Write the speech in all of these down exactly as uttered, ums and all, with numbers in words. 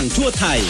ทั่วไทย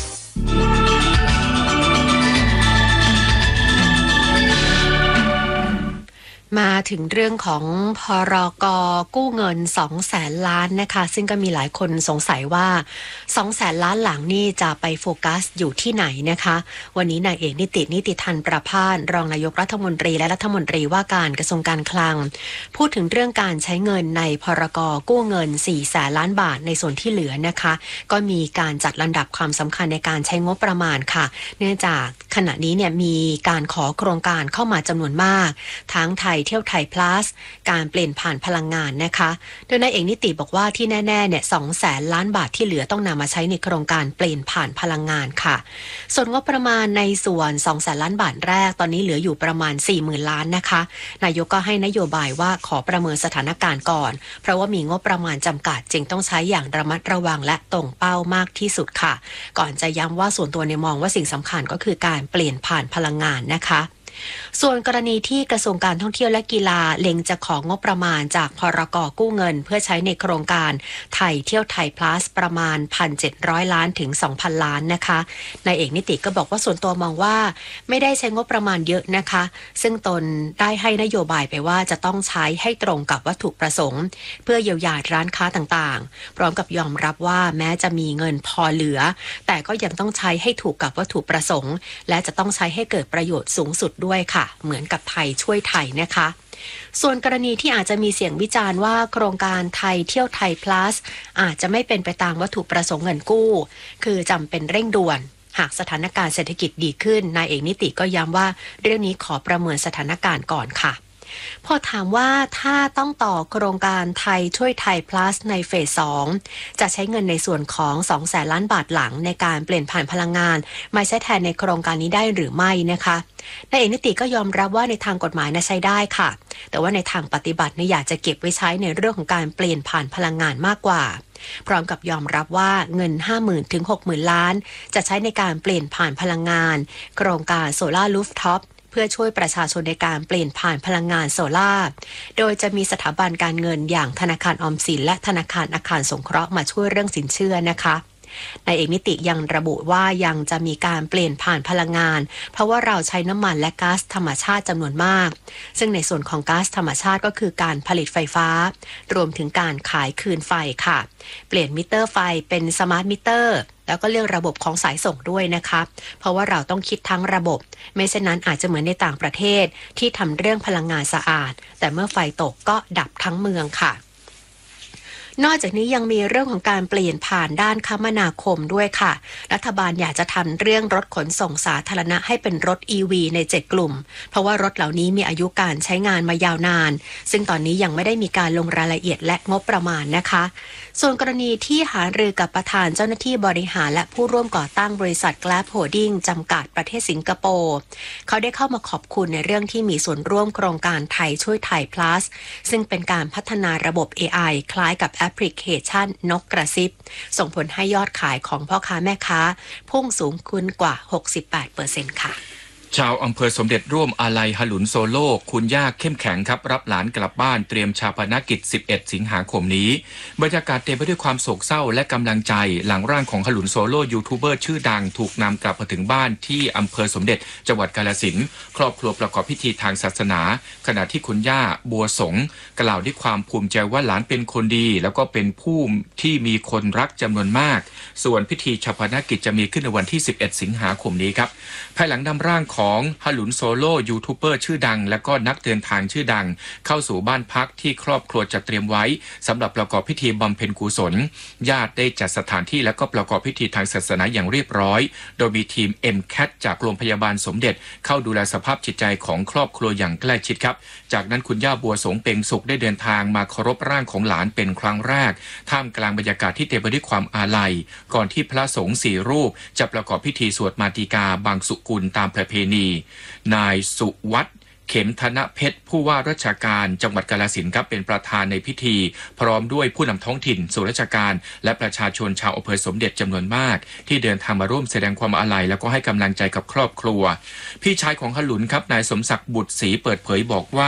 มาถึงเรื่องของพรก.กู้เงิน สองแสน ล้านนะคะซึ่งก็มีหลายคนสงสัยว่า สองแสน ล้านหลังนี่จะไปโฟกัสอยู่ที่ไหนนะคะวันนี้นายเอกนิตินิติธันประภาสรองนายกรัฐมนตรีและรัฐมนตรีว่าการกระทรวงการคลังพูดถึงเรื่องการใช้เงินในพรก.กู้เงิน สี่แสน ล้านบาทในส่วนที่เหลือนะคะก็มีการจัดลำดับความสำคัญในการใช้งบประมาณค่ะเนื่องจากขณะนี้เนี่ยมีการขอโครงการเข้ามาจำนวนมากทั้งไทยเที่ยวไทย plus การเปลี่ยนผ่านพลังงานนะคะโดยนายเอกนิติบอกว่าที่แน่ๆเนี่ย สองแสน ล้านบาทที่เหลือต้องนำมาใช้ในโครงการเปลี่ยนผ่านพลังงานค่ะส่วนงบประมาณในส่วน สองแสน ล้านบาทแรกตอนนี้เหลืออยู่ประมาณ สี่หมื่น ล้านนะคะนายกก็ให้นโยบายว่าขอประเมินสถานการณ์ก่อนเพราะว่ามีงบประมาณจำกัดจึงต้องใช้อย่างระมัดระวังและตรงเป้ามากที่สุดค่ะก่อนจะย้ำว่าส่วนตัวเนี่ยมองว่าสิ่งสำคัญก็คือการเปลี่ยนผ่านพลังงานนะคะส่วนกรณีที่กระทรวงการท่องเที่ยวและกีฬาเล็งจะของงบประมาณจากพรก.กู้เงินเพื่อใช้ในโครงการไทยเที่ยวไทย plus ประมาณ หนึ่งพันเจ็ดร้อย ล้านถึง สองพัน ล้านนะคะนายเอกนิติก็บอกว่าส่วนตัวมองว่าไม่ได้ใช้งบประมาณเยอะนะคะซึ่งตนได้ให้นโยบายไปว่าจะต้องใช้ให้ตรงกับวัตถุประสงค์เพื่อเยียวยาร้านค้าต่างๆพร้อมกับยอมรับว่าแม้จะมีเงินพอเหลือแต่ก็ยังต้องใช้ให้ถูกกับวัตถุประสงค์และจะต้องใช้ให้เกิดประโยชน์สูงสุดด้วยค่ะเหมือนกับไทยช่วยไทยนะคะส่วนกรณีที่อาจจะมีเสียงวิจารณ์ว่าโครงการไทยเที่ยวไทย plus อาจจะไม่เป็นไปตามวัตถุประสงค์เงินกู้คือจำเป็นเร่งด่วนหากสถานการณ์เศรษฐกิจดีขึ้นนายเอกนิติก็ย้ำว่าเรื่องนี้ขอประเมินสถานการณ์ก่อนค่ะพอถามว่าถ้าต้องต่อโครงการไทยช่วยไทย plus ในเฟสสองจะใช้เงินในส่วนของ สองแสน ล้านบาทหลังในการเปลี่ยนผ่านพลังงานมาใช้แทนในโครงการนี้ได้หรือไม่นะคะนายเอกนิติก็ยอมรับว่าในทางกฎหมายน่ะใช้ได้ค่ะแต่ว่าในทางปฏิบัติเนี่ยอยากจะเก็บไว้ใช้ในเรื่องของการเปลี่ยนผ่านพลังงานมากกว่าพร้อมกับยอมรับว่าเงิน ห้าหมื่น ถึง หกหมื่น ล้านจะใช้ในการเปลี่ยนผ่านพลังงานโครงการโซล่ารูฟท็อปเพื่อช่วยประชาชนในการเปลี่ยนผ่านพลังงานโซล่าโดยจะมีสถาบันการเงินอย่างธนาคารออมสินและธนาคารอาคารสงเคราะห์มาช่วยเรื่องสินเชื่อนะคะนายเอกนิติยังระบุว่ายังจะมีการเปลี่ยนผ่านพลังงานเพราะว่าเราใช้น้ำมันและก๊าซธรรมชาติจำนวนมากซึ่งในส่วนของก๊าซธรรมชาติก็คือการผลิตไฟฟ้ารวมถึงการขายคืนไฟค่ะเปลี่ยนมิเตอร์ไฟเป็นสมาร์ทมิเตอร์แล้วก็เรื่องระบบของสายส่งด้วยนะคะเพราะว่าเราต้องคิดทั้งระบบไม่เช่นนั้นอาจจะเหมือนในต่างประเทศที่ทำเรื่องพลังงานสะอาดแต่เมื่อไฟตกก็ดับทั้งเมืองค่ะนอกจากนี้ยังมีเรื่องของการเปลี่ยนผ่านด้านคมนาคมด้วยค่ะรัฐบาลอยากจะทำเรื่องรถขนส่งสาธารณะให้เป็นรถ อี วี ในเจ็ดกลุ่มเพราะว่ารถเหล่านี้มีอายุการใช้งานมายาวนานซึ่งตอนนี้ยังไม่ได้มีการลงรายละเอียดและงบประมาณนะคะส่วนกรณีที่หารือกับประธานเจ้าหน้าที่บริหารและผู้ร่วมก่อตั้งบริษัท Grab Holding จำกัดประเทศสิงคโปร์เขาได้เข้ามาขอบคุณในเรื่องที่มีส่วนร่วมโครงการไทยช่วยไทย plus ซึ่งเป็นการพัฒนาระบบ เอ ไอ คล้ายกับแอปพลิเคชันนกกระซิบส่งผลให้ยอดขายของพ่อค้าแม่ค้าพุ่งสูงขึ้นกว่า หกสิบแปดเปอร์เซ็นต์ ค่ะชาวอำเภอสมเด็จร่วมอาลัยหลุนโซโล่คุณย่าเข้มแข็งครับรับหลานกลับบ้านเตรียมชาปนกิจสิบเอ็ดสิงหาคมนี้บรรยากาศเต็มไปด้วยความโศกเศร้าและกำลังใจหลังร่างของหลุนโซโล่ยูทูบเบอร์ชื่อดังถูกนำกลับมาถึงบ้านที่อำเภอสมเด็จจังหวัดกาฬสินธุ์ครอบครัวประกอบพิธีทางศาสนาขณะที่คุณย่าบัวสงกล่าวด้วยความภูมิใจว่าหลานเป็นคนดีแล้วก็เป็นผู้ที่มีคนรักจำนวนมากส่วนพิธีชาปนกิจจะมีขึ้นในวันที่สิบเอ็ดสิงหาคมนี้ครับภายหลังนำร่างของหลุนโซโล่ยูทูบเบอร์ชื่อดังและก็นักเดินทางชื่อดังเข้าสู่บ้านพักที่ครอบครัวจัดเตรียมไว้สำหรับประกอบพิธีบำเพ็ญกุศลญาติได้จัดสถานที่และก็ประกอบพิธีทางศาสนาอย่างเรียบร้อยโดยมีทีม เอ็ม แคท จากโรงพยาบาลสมเด็จเข้าดูแลสภาพจิตใจของครอบครัวอย่างใกล้ชิดครับจากนั้นคุณย่าบัวสงเป่งสุขได้เดินทางมาเคารพร่างของหลานเป็นครั้งแรกท่ามกลางบรรยากาศที่เต็มไปด้วยความอาลัยก่อนที่พระสงฆ์สี่รูปจะประกอบพิธีสวดมาติกาบางสุกุลตามประเพณีนายสุวัฒน์เข็มธนเพชรผู้ว่าราชการจังหวัดกาฬสินธุ์ครับเป็นประธานในพิธีพร้อมด้วยผู้นำท้องถิ่นส่วนราชการและประชาชนชาวอำเภอสมเด็จจำนวนมากที่เดินทางมาร่วมแสดงความอาลัยแล้วก็ให้กำลังใจกับครอบครัวพี่ชายของหลุนครับนายสมศักดิ์บุตรศรีเปิดเผยบอกว่า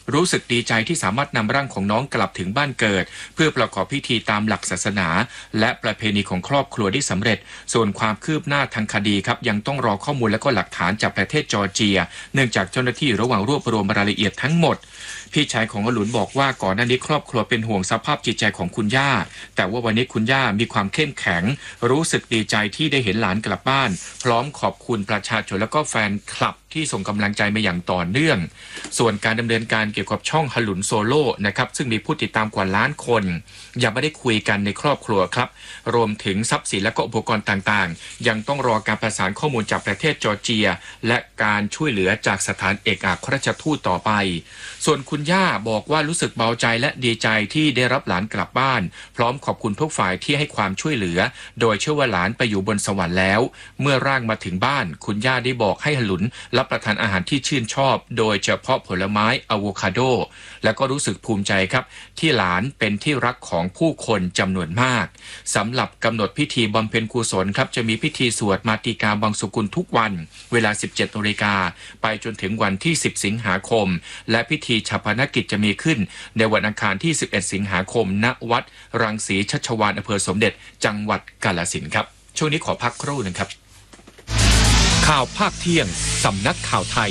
รู้สึกดีใจที่สามารถนำร่างของน้องกลับถึงบ้านเกิดเพื่อประกอบพิธีตามหลักศาสนาและประเพณีของครอบครัวได้สำเร็จส่วนความคืบหน้าทางคดีครับยังต้องรอข้อมูลและก็หลักฐานจากประเทศจอร์เจียเนื่องจากเจ้าหน้าที่ระหว่างรวบรวมรายละเอียดทั้งหมดพี่ชายของอลุนบอกว่าก่อนหน้านี้ครอบครัวเป็นห่วงสภาพจิตใจของคุณย่าแต่ว่าวันนี้คุณย่ามีความเข้มแข็งรู้สึกดีใจที่ได้เห็นหลานกลับบ้านพร้อมขอบคุณประชาชนและก็แฟนคลับที่ส่งกำลังใจมาอย่างต่อเนื่องส่วนการดำเนินการเกี่ยวกับช่องฮลุนโซโล่นะครับซึ่งมีผู้ติดตามกว่าล้านคนยังไม่ได้คุยกันในครอบครัวครับรวมถึงทรัพย์สินและก็อุปกรณ์ต่างๆยังต้องรอการประสานข้อมูลจากประเทศจอร์เจียและการช่วยเหลือจากสถานเอกอัครราชทูตต่อไปส่วนคุณย่าบอกว่ารู้สึกเบาใจและดีใจที่ได้รับหลานกลับบ้านพร้อมขอบคุณทุกฝ่ายที่ให้ความช่วยเหลือโดยเชื่อว่าหลานไปอยู่บนสวรรค์แล้วเมื่อร่างมาถึงบ้านคุณย่าได้บอกให้ฮลุนรับประทานอาหารที่ชื่นชอบโดยเฉพาะผลไม้อะโวคาโดและก็รู้สึกภูมิใจครับที่หลานเป็นที่รักของผู้คนจำนวนมากสำหรับกำหนดพิธีบำเพ็ญกุศลครับจะมีพิธีสวดมาติกาบังสุกุลทุกวันเวลา สิบเจ็ดนาฬิกาไปจนถึงวันที่สิบสิงหาคมและพิธีฌาปนกิจจะมีขึ้นในวันอังคารที่สิบเอ็ดสิงหาคมณวัดรังสีชัชวาลอำเภอสมเด็จจังหวัดกาฬสินธุ์ครับช่วงนี้ขอพักครู่นึงครับข่าวภาคเที่ยงสำนักข่าวไทย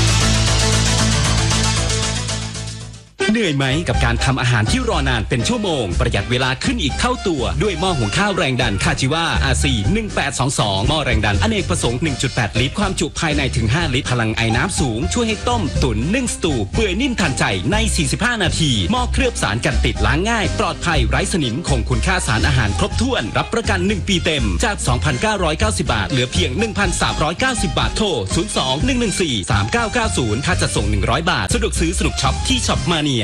เหนื่อยไหมกับการทำอาหารที่รอนานเป็นชั่วโมงประหยัดเวลาขึ้นอีกเท่าตัวด้วยหม้อหุงข้าวแรงดันคาจิวา อาร์ ซี หนึ่งแปดสองสองหม้อแรงดันอเนกประสงค์ หนึ่งจุดแปด ลิตรความจุภายในถึงห้าลิตรพลังไอน้ำสูงช่วยให้ต้มตุ๋นนึ่งสตูเปื่อยนิ่มทันใจในสี่สิบห้านาทีหม้อเคลือบสารกันติดล้างง่ายปลอดภัยไร้สนิมคงคุณค่าสารอาหารครบถ้วนรับประกันหนึ่งปีเต็มจาก สองพันเก้าร้อยเก้าสิบ บาทเหลือเพียง หนึ่งพันสามร้อยเก้าสิบ บาทโทรศูนย์ สอง หนึ่ง หนึ่ง สี่ สาม เก้า เก้า ศูนย์ค่าจัดส่งหนึ่งร้อยบาทสะดวกซื้อสนุกช็อปที่ช็อปมาเนีย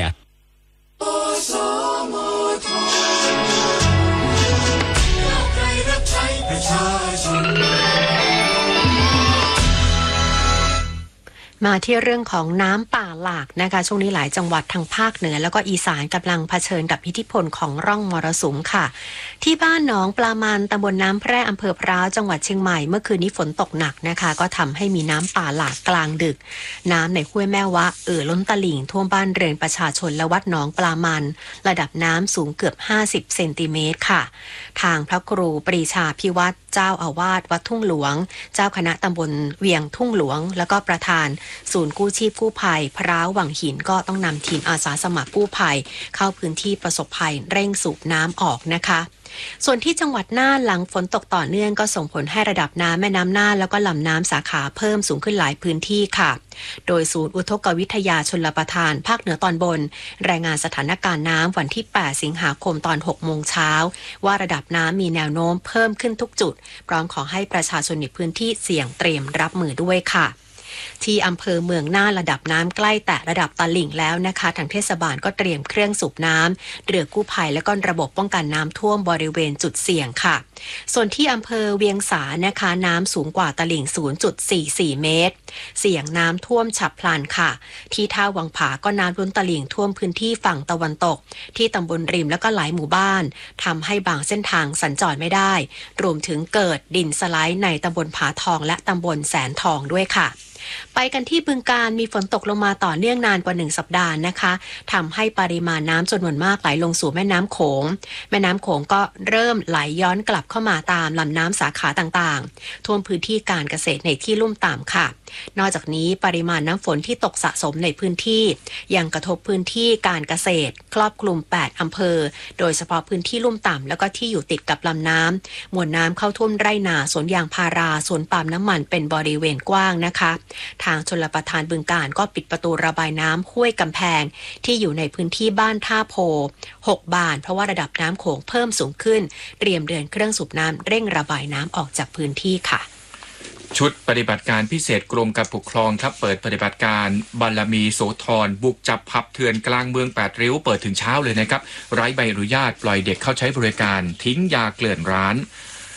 มาที่เรื่องของน้ำป่าหลากนะคะช่วงนี้หลายจังหวัดทางภาคเหนือแล้วก็อีสานกำลังเผชิญกับอิทธิพลของร่องมรสุมค่ะที่บ้านหนองปลามันตำบลน้ำแพร่อำเภอพร้าวจังหวัดเชียงใหม่เมื่อคืนนี้ฝนตกหนักนะคะก็ทำให้มีน้ำป่าหลากกลางดึกน้ำในห้วยแม่วะเอ่อล้นตลิ่งท่วมบ้านเรือนประชาชนและวัดหนองปลามันระดับน้ำสูงเกือบห้าสิบเซนติเมตรค่ะทางพระครูปรีชาภิวัตรเจ้าอาวาสวัดทุ่งหลวงเจ้าคณะตำบลเวียงทุ่งหลวงแล้วก็ประธานศูนย์กู้ชีพกู้ภัยพร้าววังหินก็ต้องนำทีมอาสาสมัครกู้ภัยเข้าพื้นที่ประสบภัยเร่งสูบน้ำออกนะคะส่วนที่จังหวัดน่านหลังฝนตกต่อเนื่องก็ส่งผลให้ระดับน้ำแม่น้ำน่านแล้วก็ลำน้ำสาขาเพิ่มสูงขึ้นหลายพื้นที่ค่ะโดยศูนย์อุทกวิทยาชลประทานภาคเหนือตอนบนรายงานสถานการณ์น้ำวันที่แปดสิงหาคมตอนหกโมงเช้าว่าระดับน้ำมีแนวโน้มเพิ่มขึ้นทุกจุดพร้อมขอให้ประชาชนในพื้นที่เสี่ยงเตรียมรับมือด้วยค่ะที่อำเภอเมืองน่านระดับน้ำใกล้แตะระดับตลิ่งแล้วนะคะทางเทศบาลก็เตรียมเครื่องสูบน้ำเรือกู้ภัยและก็ระบบป้องกันน้ำท่วมบริเวณจุดเสี่ยงค่ะส่วนที่อำเภอเวียงสานะคะน้ำสูงกว่าตลิ่ง ศูนย์จุดสี่สี่ เมตรเสี่ยงน้ำท่วมฉับพลันค่ะที่ท่าวังผาก็น้ำล้นตลิ่งท่วมพื้นที่ฝั่งตะวันตกที่ตำบลริมแล้วก็หลายหมู่บ้านทำให้บางเส้นทางสัญจรไม่ได้รวมถึงเกิดดินสไลด์ในตำบลผาทองและตำบลแสนทองด้วยค่ะไปกันที่บึงกาฬมีฝนตกลงมาต่อเนื่องนานกว่าหนึ่งสัปดาห์นะคะทำให้ปริมาณน้ำจำนวนมากไหลลงสู่แม่น้ำโขงแม่น้ำโขงก็เริ่มไหลย้อนกลับเข้ามาตามลำน้ำสาขาต่างๆท่วมพื้นที่การเกษตรในที่ลุ่มต่ำค่ะนอกจากนี้ปริมาณน้ำฝนที่ตกสะสมในพื้นที่ยังกระทบพื้นที่การเกษตรครอบคลุมแปดอำเภอโดยเฉพาะพื้นที่ลุ่มต่ำแล้วก็ที่อยู่ติดกับลำน้ำมวลน้ำเข้าท่วมไร่นาสวนยางพาราสวนปาล์มน้ำมันเป็นบริเวณกว้างนะคะทางชลประทานบึงกาฬก็ปิดประตูระบายน้ำห้วยกำแพงที่อยู่ในพื้นที่บ้านท่าโพหกบานเพราะว่าระดับน้ำโขงเพิ่มสูงขึ้นเตรียมเดินเครื่องสูบน้ำเร่งระบายน้ำออกจากพื้นที่ค่ะชุดปฏิบัติการพิเศษกรมการปกครองครับเปิดปฏิบัติการบารมีโสธรบุกจับผับเถื่อนกลางเมืองแปดริ้วเปิดถึงเช้าเลยนะครับไร้ใบอนุญาตปล่อยเด็กเข้าใช้บริการทิ้งยาเกลื่อนร้าน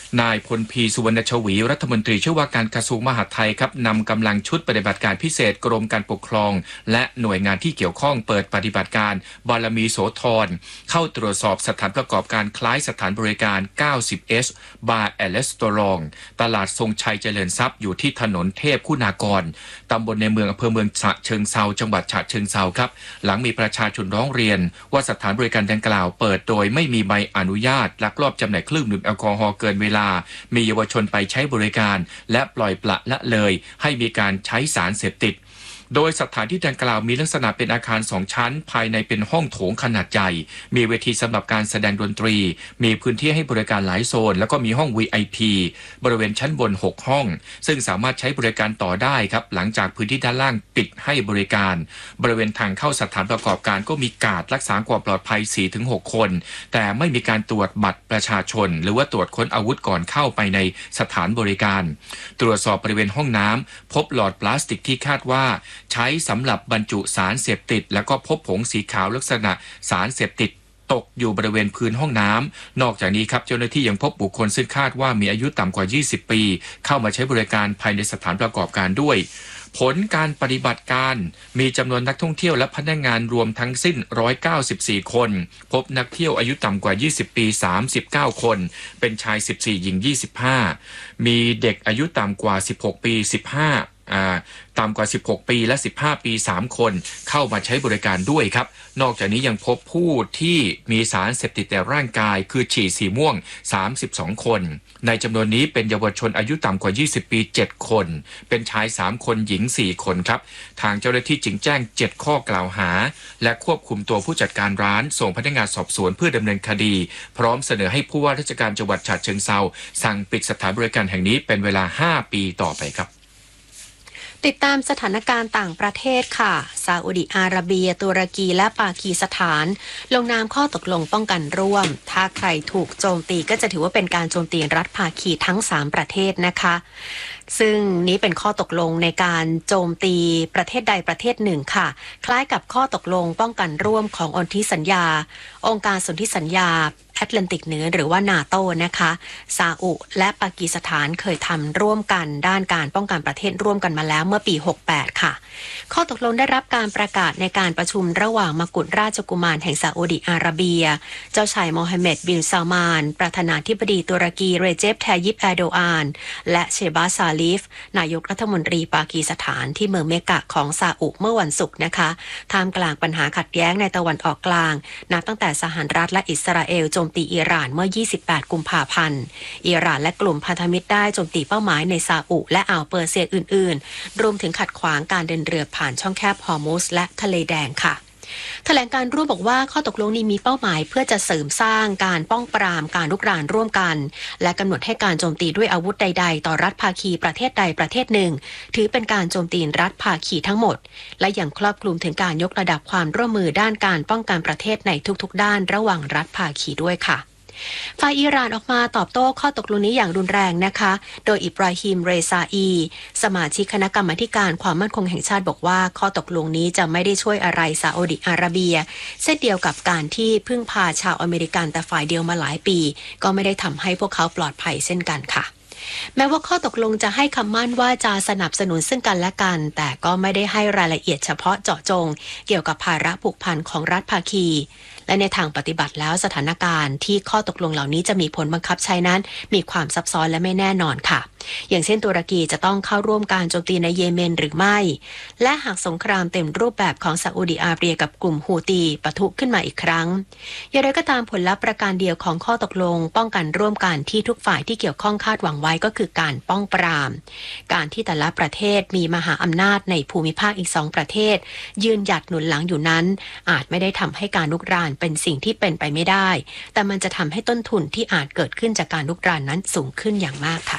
นายพลพีสุวรรณชวีรัฐมนตรีช่วยว่าการกระทรวงมหาดไทยครับนำกำลังชุดปฏิบัติการพิเศษกรมการปกครองและหน่วยงานที่เกี่ยวข้องเปิดปฏิบัติการบารมีโสธรเข้าตรวจสอบสถานประกอบการคล้ายสถานบริการ เก้าสิบเอช บาร์แอนด์รีสตอรองตลาดทรงชัยเจริญทรัพย์อยู่ที่ถนนเทพคุณากรตำบลในเมืองอำเภอเมืองฉะเชิงเทราจังหวัดฉะเชิงเทราครับหลังมีประชาชนร้องเรียนว่าสถานบริการดังกล่าวเปิดโดยไม่มีใบอนุญาตลักลอบจำหน่ายเครื่องดื่มแอลกอฮอล์เกินเวลามีเยาวชนไปใช้บริการและปล่อยปละละเลยให้มีการใช้สารเสพติดโดยสถานที่ดังกล่าวมีลักษณะเป็นอาคารสองชั้นภายในเป็นห้องโถงขนาดใหญ่มีเวทีสำหรับการแสดงดนตรีมีพื้นที่ให้บริการหลายโซนแล้วก็มีห้อง วี ไอ พี บริเวณชั้นบนหกห้องซึ่งสามารถใช้บริการต่อได้ครับหลังจากพื้นที่ด้านล่างปิดให้บริการบริเวณทางเข้าสถานประกอบการก็มีการรักษาความปลอดภัย สี่ถึงหก คนแต่ไม่มีการตรวจบัตรประชาชนหรือว่าตรวจค้นอาวุธก่อนเข้าไปในสถานบริการตรวจสอบบริเวณห้องน้ำพบหลอดพลาสติกที่คาดว่าใช้สำหรับบรรจุสารเสพติดแล้วก็พบผงสีขาวลักษณะสารเสพติดตกอยู่บริเวณพื้นห้องน้ำนอกจากนี้ครับเจ้าหน้าที่ยังพบบุคคลซึ่งคาดว่ามีอายุต่ำกว่ายี่สิบปีเข้ามาใช้บริการภายในสถานประกอบการด้วยผลการปฏิบัติการมีจำนวนนักท่องเที่ยวและพนักงานรวมทั้งสิ้นหนึ่งร้อยเก้าสิบสี่คนพบนักเที่ยวอายุต่ำกว่ายี่สิบปีสามสิบเก้าคนเป็นชายสิบสี่หญิงยี่สิบห้ามีเด็กอายุต่ำกว่าสิบหกปีสิบห้าอ่าต่ำกว่าสิบหกปีและสิบห้าปีสามคนเข้ามาใช้บริการด้วยครับนอกจากนี้ยังพบผู้ที่มีสารเสพติดในร่างกายคือฉี่สีม่วงสามสิบสองคนในจำนวนนี้เป็นเยาวชนอายุต่ำกว่ายี่สิบปีเจ็ดคนเป็นชายสามคนหญิงสี่คนครับทางเจ้าหน้าที่จึงแจ้งเจ็ดข้อกล่าวหาและควบคุมตัวผู้จัดการร้านส่งพนักงานสอบสวนเพื่อดำเนินคดีพร้อมเสนอให้ผู้ว่าราชการจังหวัดฉะเชิงเทราสั่งปิดสถานบริการแห่งนี้เป็นเวลาห้าปีต่อไปครับติดตามสถานการณ์ต่างประเทศค่ะซาอุดิอาระเบียตุรกีและปากีสถานลงนามข้อตกลงป้องกันร่วมถ้าใครถูกโจมตีก็จะถือว่าเป็นการโจมตีรัฐภาคีทั้งสามประเทศนะคะซึ่งนี้เป็นข้อตกลงในการโจมตีประเทศใดประเทศหนึ่งค่ะคล้ายกับข้อตกลงป้องกันร่วมของสนธิสัญญาองค์การสนธิสัญญาแอตแลนติกเหนือหรือว่านาโตนะคะซาอุและปากีสถานเคยทำร่วมกันด้านการป้องกันประเทศร่วมกันมาแล้วเมื่อปีหกสิบแปดค่ะข้อตกลงได้รับการประกาศในการประชุมระหว่างมกุฎราชกุมารแห่งซาอุดิอาระเบียเจ้าชายโมฮัมเหม็ดบินซาลมานประธานาธิบดีตุรกีเรเจป ไทยิป แอร์โดอานและเชบาซาลิฟนายกรัฐมนตรีปากีสถานที่เมืองเมกะของซาอุเมื่อวันศุกร์นะคะท่ามกลางปัญหาขัดแย้งในตะวันออกกลางนับตั้งแต่สหรัฐและอิสราเอลโจมตีอิหร่านเมื่อยี่สิบแปดกุมภาพันธ์อิหร่านและกลุ่มพันธมิตรได้โจมตีเป้าหมายในซาอุและอ่าวเปอร์เซียอื่นๆรวมถึงขัดขวางการเดินเรือผ่านช่องแคบฮอร์มุสและทะเลแดงค่ะแถลงการร่วมบอกว่าข้อตกลงนี้มีเป้าหมายเพื่อจะเสริมสร้างการป้องปรามการรุกรานร่วมกันและกำหนดให้การโจมตีด้วยอาวุธใดๆต่อรัฐภาคีประเทศใดประเทศหนึ่งถือเป็นการโจมตีรัฐภาคีทั้งหมดและยังครอบคลุมถึงการยกระดับความร่วมมือด้านการป้องกันประเทศในทุกๆด้านระหว่างรัฐภาคีด้วยค่ะฝ่ายอิหร่านออกมาตอบโต้ข้อตกลงนี้อย่างรุนแรงนะคะโดยอิบราฮิม เรซาอีสมาชิกคณะกรรมาการความมั่นคงแห่งชาติบอกว่าข้อตกลงนี้จะไม่ได้ช่วยอะไรซาอุดิอาระเบียเช่นเดียวกับการที่พึ่งพาชาวอเมริกันแต่ฝ่ายเดียวมาหลายปีก็ไม่ได้ทำให้พวกเขาปลอดภัยเช่นกันค่ะแม้ว่าข้อตกลงจะให้คำมั่นว่าจะสนับสนุนซึ่งกันและกันแต่ก็ไม่ได้ให้รายละเอียดเฉพาะเจาะจงเกี่ยวกับภาระผูกพันของรัฐภาคีและในทางปฏิบัติแล้วสถานการณ์ที่ข้อตกลงเหล่านี้จะมีผลบังคับใช้นั้นมีความซับซ้อนและไม่แน่นอนค่ะอย่างเช่นตุรกีจะต้องเข้าร่วมการโจมตีในเยเมนหรือไม่และหากสงครามเต็มรูปแบบของซาอุดิอาระเบียกับกลุ่มฮูตีปะทุขึ้นมาอีกครั้งอย่างไรก็ตามผลลัพธ์ประการเดียวของข้อตกลงป้องกันร่วมกันที่ทุกฝ่ายที่เกี่ยวข้องคาดหวังไว้ก็คือการป้องปรามการที่แต่ละประเทศมีมหาอำนาจในภูมิภาคอีกสองประเทศยืนหยัดหนุนหลังอยู่นั้นอาจไม่ได้ทำให้การลุกรานเป็นสิ่งที่เป็นไปไม่ได้แต่มันจะทำให้ต้นทุนที่อาจเกิดขึ้นจากการลุกรานนั้นสูงขึ้นอย่างมากค่ะ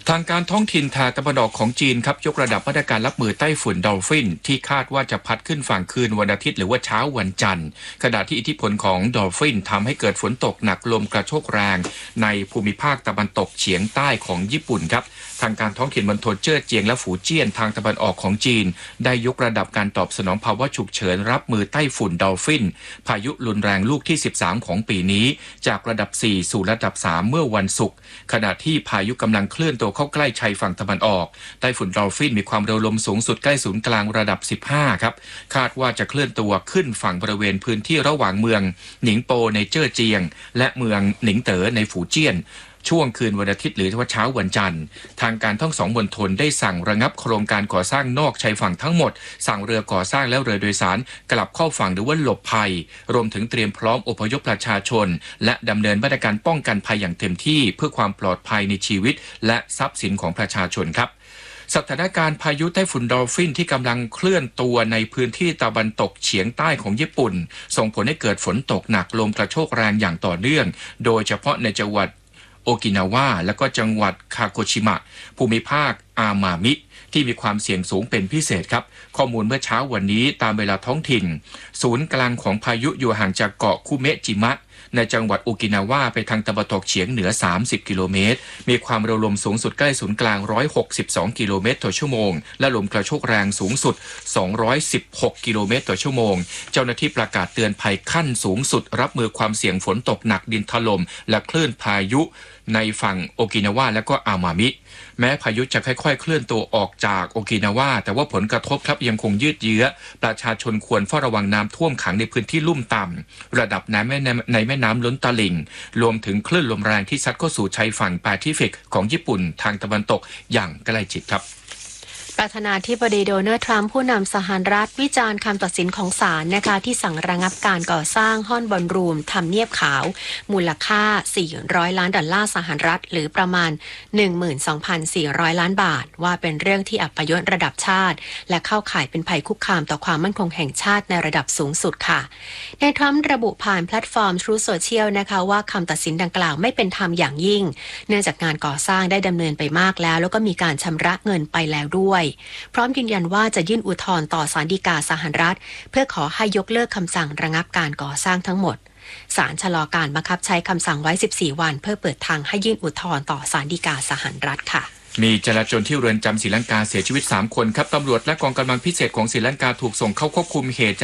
ทางการท้องถิ่นทางตะวันออกของจีนครับยกระดับมาตรการรับมือไต้ฝุ่นดอลฟินที่คาดว่าจะพัดขึ้นฝั่งคืนวันอาทิตย์หรือว่าเช้าวันจันทร์ขณะที่อิทธิพลของดอลฟินทำให้เกิดฝนตกหนักลมกระโชกแรงในภูมิภาคตะวันตกเฉียงใต้ของญี่ปุ่นครับทางการท้องถิ่นมณฑลเจิ้อเจียงและฝูเจี้ยนทางตะวันออกของจีนได้ยกระดับการตอบสนองภาวะฉุกเฉินรับมือไต้ฝุ่นดอลฟินพายุรุนแรงลูกที่สิบสามของปีนี้จากระดับสี่สู่ระดับสามเมื่อวันศุกร์ขณะที่พายุกำลังเคลื่อนตัวเข้าใกล้ชายฝั่งตะวันออกไต้ฝุ่นดอลฟินมีความเร็วลมสูงสุดใกล้ศูนย์กลางระดับสิบห้าครับคาดว่าจะเคลื่อนตัวขึ้นฝั่งบริเวณพื้นที่ระหว่างเมืองหนิงโปในเจิ้อเจียงและเมืองหนิงเต๋อในฝูเจี้ยนช่วงคืนวันอาทิตย์หรือว่าเช้าวันจันทร์ทางการทั้งสองมณฑลได้สั่งระงับโครงการก่อสร้างนอกชายฝั่งทั้งหมดสั่งเรือก่อสร้างและเรือโดยสารกลับเข้าฝั่งหรือว่าหลบภัยรวมถึงเตรียมพร้อมอพยพประชาชนและดำเนินมาตรการป้องกันภัยอย่างเต็มที่เพื่อความปลอดภัยในชีวิตและทรัพย์สินของประชาชนครับสถานการณ์พายุไต้ฝุ่นดอลฟินที่กำลังเคลื่อนตัวในพื้นที่ตะวันตกเฉียงใต้ของญี่ปุ่นส่งผลให้เกิดฝนตกหนักลมกระโชกแรงอย่างต่อเนื่องโดยเฉพาะในจังหวัดโอกินาวาและก็จังหวัดคาโกชิมะภูมิภาคอามามิที่มีความเสี่ยงสูงเป็นพิเศษครับข้อมูลเมื่อเช้าวันนี้ตามเวลาท้องถิ่นศูนย์กลางของพายุอยู่ห่างจากเกาะคุเมจิมะในจังหวัดโอกินาวาไปทางตะวันตกเฉียงเหนือสามสิบกิโลเมตรมีความเร็วลมสูงสุดใกล้ศูนย์กลางหนึ่งร้อยหกสิบสองกิโลเมตรต่อชั่วโมงและลมกระโชกแรงสูงสุดสองร้อยสิบหกกิโลเมตรต่อชั่วโมงเจ้าหน้าที่ประกาศเตือนภัยขั้นสูงสุดรับมือความเสี่ยงฝนตกหนักดินถล่มและคลื่นพายุในฝั่งโอกินาวาและก็อามามิแม้พายุจะค่อยๆเคลื่อนตัวออกจากโอกินาวาแต่ว่าผลกระทบครับยังคงยืดเยื้อประชาชนควรเฝ้าระวังน้ำท่วมขังในพื้นที่ลุ่มต่ำระดับน้ำในแม่น้ำล้นตลิ่งรวมถึงคลื่นลมแรงที่ซัดเข้าสู่ชายฝั่งแปซิฟิกของญี่ปุ่นทางตะวันตกอย่างใกล้ชิดครับประธานาธิบดีโดนัลด์ทรัมป์ผู้นำสหรัฐวิจารณ์คำตัดสินของศาลนะคะที่สั่งระงับการก่อสร้างห้องบอลรูมทำเนียบขาวมูลค่าสี่ร้อยล้านดอลลาร์สหรัฐหรือประมาณ หนึ่งหมื่นสองพันสี่ร้อยล้านบาทว่าเป็นเรื่องที่อัปยศระดับชาติและเข้าข่ายเป็นภัยคุกคามต่อความมั่นคงแห่งชาติในระดับสูงสุดค่ะนายทรัมป์ระบุผ่านแพลตฟอร์ม Truth Social นะคะว่าคำตัดสินดังกล่าวไม่เป็นธรรมอย่างยิ่งเนื่องจากงานก่อสร้างได้ดำเนินไปมากแล้วแล้วก็มีการชำระเงินไปแล้วด้วยพร้อมยืนยันว่าจะยื่นอุทธรณ์ต่อศาลฎีกาสหรัฐเพื่อขอให้ยกเลิกคำสั่งระงับการก่อสร้างทั้งหมดศาลชะลอการบังคับใช้คำสั่งไว้สิบสี่วันเพื่อเปิดทางให้ยื่นอุทธรณ์ต่อศาลฎีกาสหรัฐค่ะมีจลาจลที่เรือนจำศรีลังกาเสียชีวิตสามคนครับตำรวจและกองกำลังพิเศษของศรีลังกาถูกส่งเข้าควบคุมเหตุ